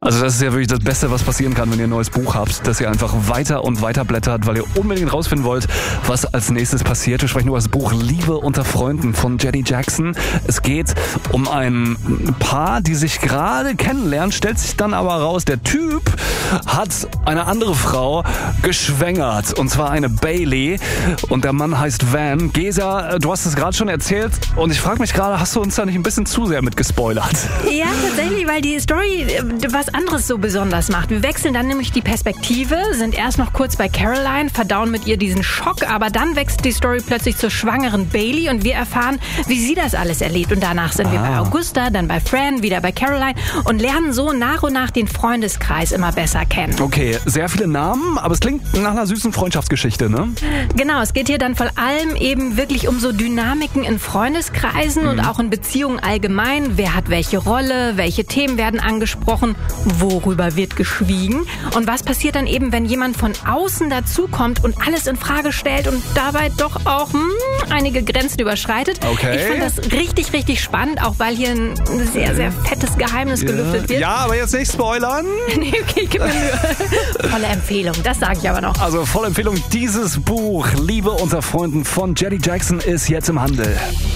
Also das ist ja wirklich das Beste, was passieren kann, wenn ihr ein neues Buch habt, dass ihr einfach weiter und weiter blättert, weil ihr unbedingt rausfinden wollt, was als nächstes passiert. Wir sprechen über das Buch Liebe unter Freunden von Jenny Jackson. Es geht um ein Paar, die sich gerade kennenlernen, stellt sich dann aber raus, der Typ hat eine andere Frau geschwängert, und zwar eine Bailey, und der Mann heißt Van. Gesa, du hast es gerade schon erzählt und ich frage mich gerade, hast du uns da nicht ein bisschen zu sehr mit gespoilert? Ja, tatsächlich, weil die Story was anderes so besonders macht. Wir wechseln dann nämlich die Perspektive, sind erst noch kurz bei Caroline, verdauen mit ihr diesen Schock, aber dann wechselt die Story plötzlich zur schwangeren Bailey und wir erfahren, wie sie das alles erlebt. Und danach sind wir bei Augusta, dann bei Fran, wieder bei Caroline und lernen so nach und nach den Freundeskreis immer besser kennen. Okay, sehr viele Namen, aber es klingt nach einer süßen Freundschaftsgeschichte, ne? Genau, es geht hier dann vor allem eben wirklich um so Dynamiken in Freundeskreisen und auch in Beziehungen allgemein. Wer hat welche Rolle, welche Themen werden angesprochen, worüber wird geschwiegen und was passiert dann eben, wenn jemand von außen dazukommt und alles in Frage stellt und dabei doch auch einige Grenzen überschreitet. Okay. Ich fand das richtig, richtig spannend, auch weil hier ein sehr, sehr fettes Geheimnis gelüftet wird. Ja, aber jetzt nicht spoilern. Nee, okay, gib mir Mühe. Volle Empfehlung, das sage ich aber noch. Also volle Empfehlung, dieses Buch Liebe unter Freunden von Jenny Jackson ist jetzt im Handel.